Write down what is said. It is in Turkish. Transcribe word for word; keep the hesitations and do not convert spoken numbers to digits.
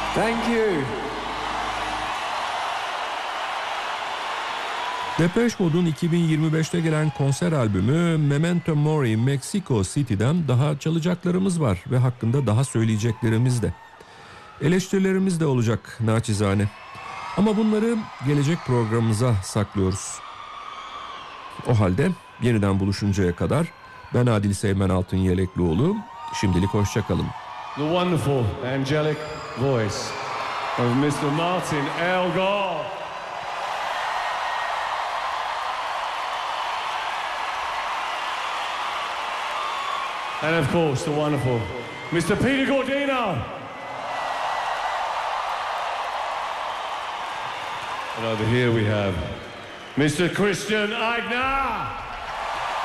Thank you. Depeche Mode'un iki bin yirmi beşte gelen konser albümü Memento Mori Mexico City'den daha çalacaklarımız var ve hakkında daha söyleyeceklerimiz de. Eleştirilerimiz de olacak naçizane. Ama bunları gelecek programımıza saklıyoruz. O halde yeniden buluşuncaya kadar ben Adil Seymen Altınyeleklioğlu. Şimdilik hoşça kalın. The wonderful angelic voice of mister Martin Elgar. And of course the wonderful mister Peter Gordino. And over here we have mister Christian Eigner.